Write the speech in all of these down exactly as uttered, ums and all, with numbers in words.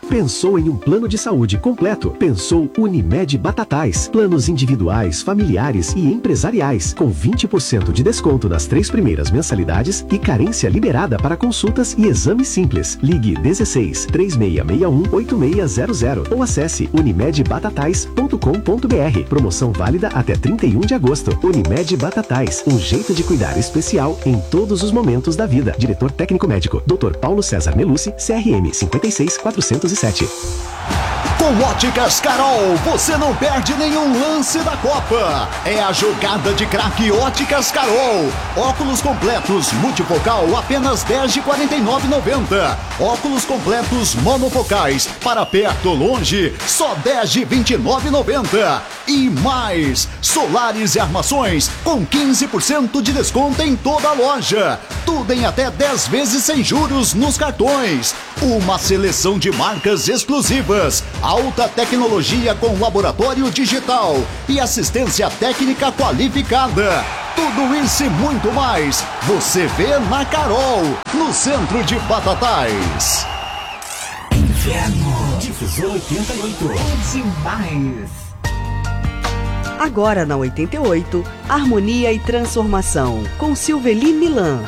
Pensou em um plano de saúde completo? Pensou Unimed Batatais. Planos individuais, familiares e empresariais, com vinte por cento de desconto nas três primeiras mensalidades e carência liberada para consultas e exames simples. Ligue dezesseis, três seis seis um, oito seis zero zero ou acesse unimed batatais ponto com ponto b r. Promoção válida até trinta e um de agosto. Unimed Batatais, um jeito de cuidar especial em todos os momentos da vida. Diretor técnico médico, doutor Paulo César Melucci, C R M cinquenta e seis, quatrocentos e sete. Com Óticas Carol, você não perde nenhum lance da Copa. É a jogada de craque Óticas Carol. Óculos completos multifocal apenas dez de quarenta e nove reais e noventa centavos. Óculos completos monofocais para perto ou longe, só dez de vinte e nove reais e noventa centavos. E mais, solares e armações com quinze por cento de desconto em toda a loja. Tudo em até dez vezes sem juros nos cartões. Uma seleção de marcas exclusivas. Alta tecnologia com laboratório digital e assistência técnica qualificada. Tudo isso e muito mais você vê na Carol, no centro de Batatais. Inverno. Difusor oitenta e oito. É demais. Agora na oitenta e oito, Harmonia e Transformação, com Silveli Milan.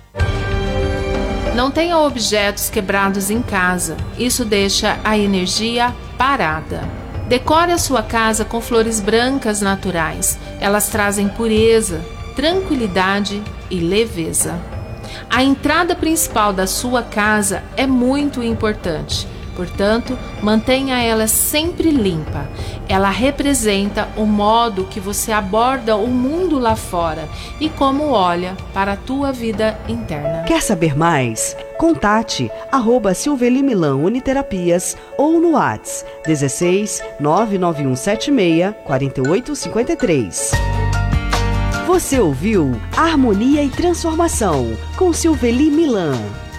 Não tenha objetos quebrados em casa. Isso deixa a energia parada. Decore a sua casa com flores brancas naturais. Elas trazem pureza, tranquilidade e leveza. A entrada principal da sua casa é muito importante. Portanto, mantenha ela sempre limpa. Ela representa o modo que você aborda o mundo lá fora e como olha para a tua vida interna. Quer saber mais? Contate arroba Silveli Milan Uniterapias ou no WhatsApp dezesseis, nove nove um sete seis, quatro oito cinco três. Você ouviu Harmonia e Transformação com Silveli Milan.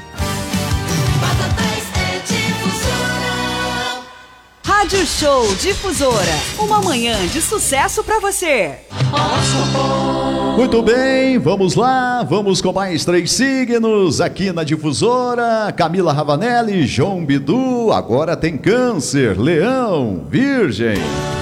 Rádio Show Difusora, uma manhã de sucesso pra você. Muito bem, vamos lá, vamos com mais três signos aqui na Difusora. Camila Ravanelli, João Bidu, agora tem Câncer, Leão, Virgem.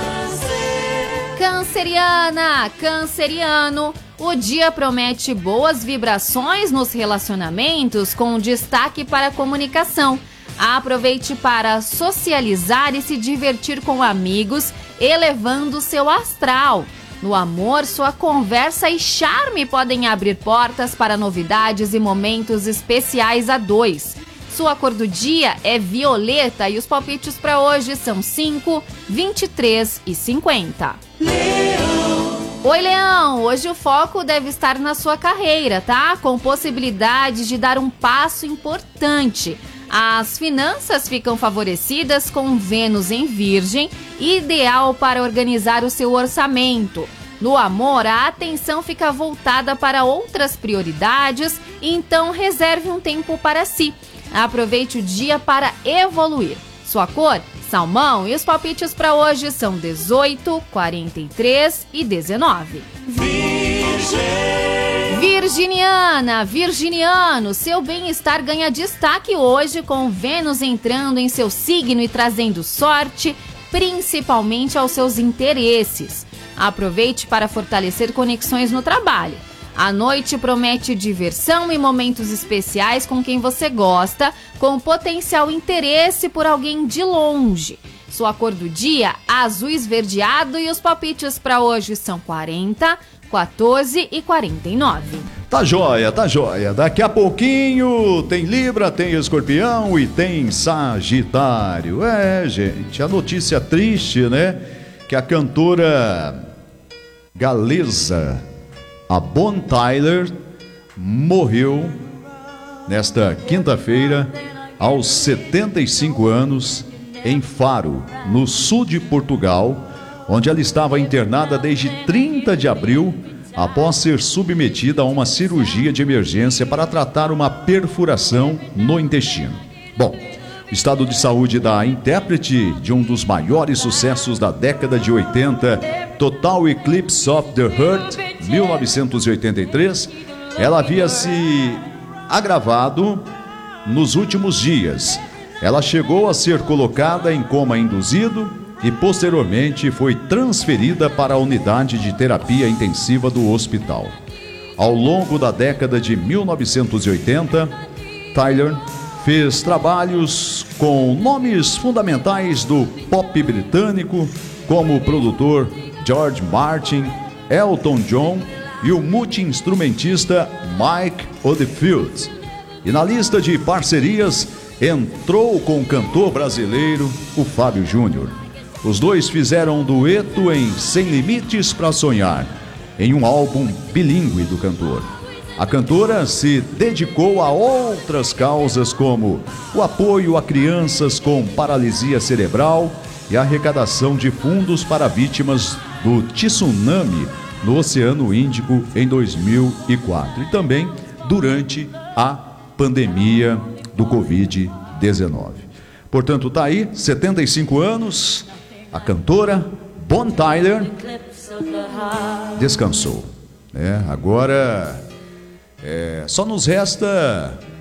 Canceriana, canceriano, o dia promete boas vibrações nos relacionamentos com destaque para a comunicação. Aproveite para socializar e se divertir com amigos, elevando seu astral. No amor, sua conversa e charme podem abrir portas para novidades e momentos especiais a dois. Sua cor do dia é violeta e os palpites para hoje são cinco, vinte e três e cinquenta. Leão. Oi, Leão! Hoje o foco deve estar na sua carreira, tá? Com possibilidade de dar um passo importante. As finanças ficam favorecidas com Vênus em Virgem, ideal para organizar o seu orçamento. No amor, a atenção fica voltada para outras prioridades, então reserve um tempo para si. Aproveite o dia para evoluir. Sua cor, salmão, e os palpites para hoje são dezoito, quarenta e três e dezenove. Virgem. Virginiana, virginiano, seu bem-estar ganha destaque hoje com Vênus entrando em seu signo e trazendo sorte, principalmente aos seus interesses. Aproveite para fortalecer conexões no trabalho. A noite promete diversão e momentos especiais com quem você gosta, com potencial interesse por alguém de longe. Sua cor do dia, azul esverdeado, e os palpites para hoje são quarenta, quatorze e quarenta e nove. Tá joia, tá joia. Daqui a pouquinho tem Libra, tem Escorpião e tem Sagitário. É, gente, a notícia triste, né? Que a cantora galesa, a Bonnie Tyler, morreu nesta quinta-feira aos setenta e cinco anos em Faro, no sul de Portugal, onde ela estava internada desde trinta de abril, após ser submetida a uma cirurgia de emergência para tratar uma perfuração no intestino. Bom, o estado de saúde da intérprete de um dos maiores sucessos da década de oitenta, Total Eclipse of the Heart, mil novecentos e oitenta e três, ela havia se agravado nos últimos dias. Ela chegou a ser colocada em coma induzido e posteriormente foi transferida para a unidade de terapia intensiva do hospital. Ao longo da década de mil novecentos e oitenta, Tyler fez trabalhos com nomes fundamentais do pop britânico, como o produtor George Martin, Elton John e o multi-instrumentista Mike Oldfield. E na lista de parcerias entrou com o cantor brasileiro, o Fábio Júnior. Os dois fizeram um dueto em Sem Limites para Sonhar, em um álbum bilíngue do cantor. A cantora se dedicou a outras causas como o apoio a crianças com paralisia cerebral e a arrecadação de fundos para vítimas do tsunami no Oceano Índico em dois mil e quatro e também durante a pandemia do covid dezenove. Portanto, tá aí, setenta e cinco anos, a cantora Bonnie Tyler descansou, né? Agora é, só nos resta